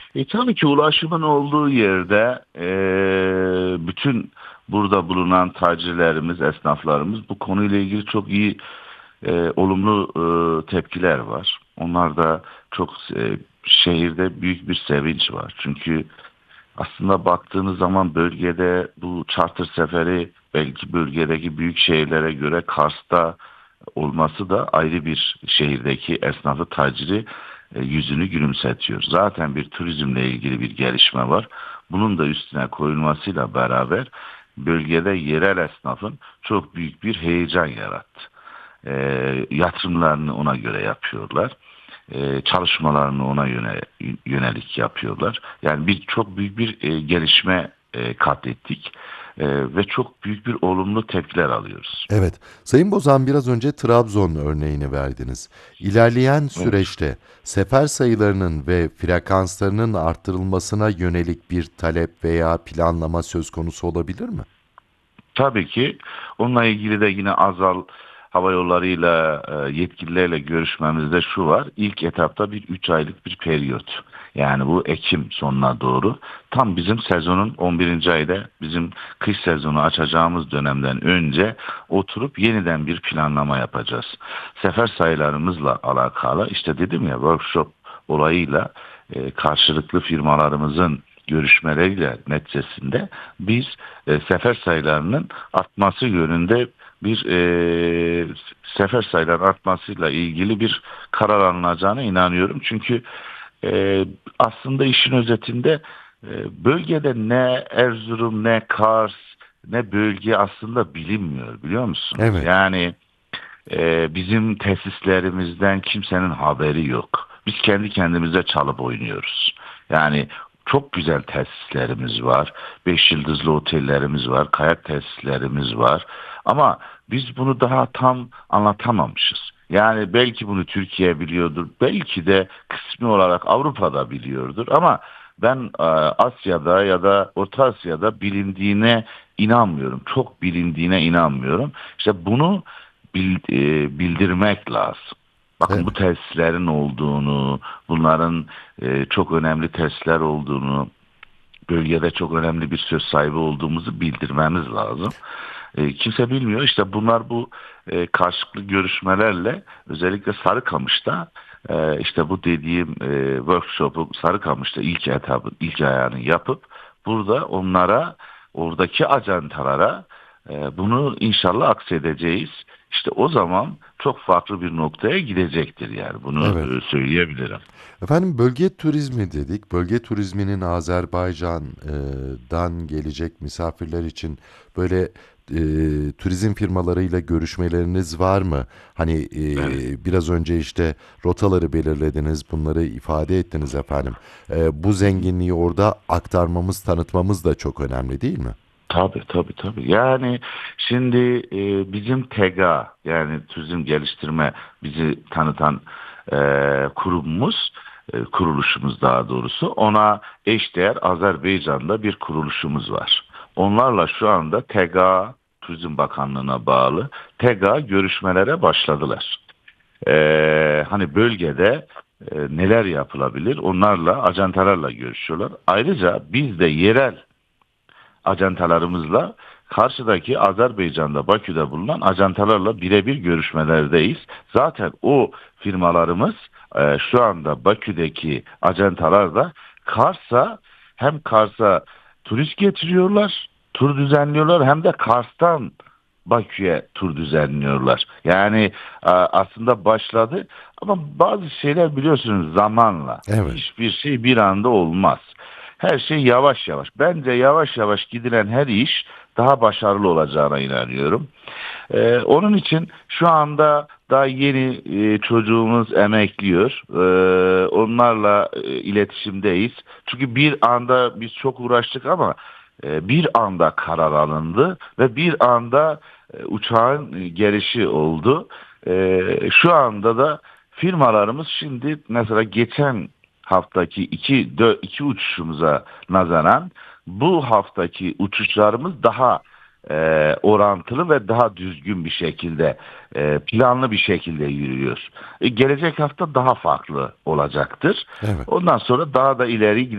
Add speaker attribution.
Speaker 1: Tabii ki ulaşımın olduğu yerde bütün burada bulunan tacirlerimiz, esnaflarımız bu konuyla ilgili çok iyi olumlu tepkiler var. Onlar da çok şehirde büyük bir sevinç var. Çünkü aslında baktığınız zaman bölgede bu charter seferi belki bölgedeki büyük şehirlere göre Kars'ta olması da ayrı bir şehirdeki esnafı taciri yüzünü gülümsetiyor. Zaten bir turizmle ilgili bir gelişme var. Bunun da üstüne koyulmasıyla beraber bölgede yerel esnafın çok büyük bir heyecan yarattı. Yatırımlarını ona göre yapıyorlar. Çalışmalarını ona yönelik yapıyorlar. Yani çok büyük bir gelişme kat ettik. Ve çok büyük bir olumlu tepkiler alıyoruz.
Speaker 2: Evet, Sayın Bozan biraz önce Trabzon örneğini verdiniz. İlerleyen
Speaker 1: Evet.
Speaker 2: süreçte sefer sayılarının ve frekanslarının arttırılmasına yönelik bir talep veya planlama söz konusu olabilir mi?
Speaker 1: Tabii ki onunla ilgili de yine Azal Hava Yolları'yla yetkililerle görüşmemizde şu var. İlk etapta bir 3 aylık bir periyot. Yani bu Ekim sonuna doğru tam bizim sezonun 11. ayda bizim kış sezonu açacağımız dönemden önce oturup yeniden bir planlama yapacağız. Sefer sayılarımızla alakalı işte dedim ya workshop olayıyla karşılıklı firmalarımızın görüşmeleriyle neticesinde biz sefer sayılarının artması yönünde bir sefer sayılarının artmasıyla ilgili bir karar alınacağına inanıyorum. Çünkü aslında işin özetinde bölgede ne Erzurum ne Kars ne bölge aslında bilinmiyor biliyor musunuz?
Speaker 2: Evet,
Speaker 1: Yani bizim tesislerimizden kimsenin haberi yok. Biz kendi kendimize çalıp oynuyoruz. Yani çok güzel tesislerimiz var. 5 yıldızlı otellerimiz var. Kayak tesislerimiz var. Ama biz bunu daha tam anlatamamışız. Yani belki bunu Türkiye biliyordur. Belki de kısmi olarak Avrupa'da biliyordur. Ama ben Asya'da ya da Orta Asya'da bilindiğine inanmıyorum. Çok bilindiğine inanmıyorum. İşte bunu bildirmek lazım. Bakın bu
Speaker 2: evet,
Speaker 1: tesislerin olduğunu, bunların çok önemli tesisler olduğunu, bölgede çok önemli bir söz sahibi olduğumuzu bildirmemiz lazım. Kimse bilmiyor. İşte bunlar bu karşılıklı görüşmelerle özellikle Sarıkamış'ta işte bu dediğim workshop'u Sarıkamış'ta ilk etabı, ilk ayağını yapıp burada onlara, oradaki ajantalara bunu inşallah aksedeceğiz. İşte o zaman çok farklı bir noktaya gidecektir yani bunu
Speaker 2: evet.
Speaker 1: söyleyebilirim.
Speaker 2: Efendim bölge turizmi dedik. Bölge turizminin Azerbaycan'dan gelecek misafirler için böyle turizm firmalarıyla görüşmeleriniz var mı? Hani
Speaker 1: Evet.
Speaker 2: biraz önce işte rotaları belirlediniz, bunları ifade ettiniz efendim. Bu zenginliği orada aktarmamız, tanıtmamız da çok önemli değil mi?
Speaker 1: Tabii tabii tabii. Yani şimdi bizim TEGA yani turizm geliştirme bizi tanıtan kurumumuz, kuruluşumuz daha doğrusu ona eşdeğer Azerbaycan'da bir kuruluşumuz var. Onlarla şu anda TEGA Turizm Bakanlığı'na bağlı TEGA görüşmelere başladılar. Hani bölgede neler yapılabilir? Onlarla, ajantalarla görüşüyorlar. Ayrıca biz de yerel ajantalarımızla karşıdaki Azerbaycan'da Bakü'de bulunan ajantalarla birebir görüşmelerdeyiz. Zaten o firmalarımız şu anda Bakü'deki ajantalar da hem Kars'a turist getiriyorlar, tur düzenliyorlar hem de Kars'tan Bakü'ye tur düzenliyorlar. Yani aslında başladı ama bazı şeyler biliyorsunuz zamanla.
Speaker 2: Evet.
Speaker 1: Hiçbir şey bir anda olmaz. Her şey yavaş yavaş. Bence yavaş yavaş gidilen her iş daha başarılı olacağına inanıyorum. Onun için şu anda daha yeni çocuğumuz emekliyor. Onlarla iletişimdeyiz. Çünkü bir anda biz çok uğraştık ama bir anda karar alındı ve bir anda uçağın gelişi oldu. Şu anda da firmalarımız şimdi mesela geçen haftaki iki uçuşumuza nazaran bu haftaki uçuşlarımız daha orantılı ve daha düzgün bir şekilde planlı bir şekilde yürüyor. Gelecek hafta daha farklı olacaktır.
Speaker 2: Evet.
Speaker 1: Ondan sonra daha da ileri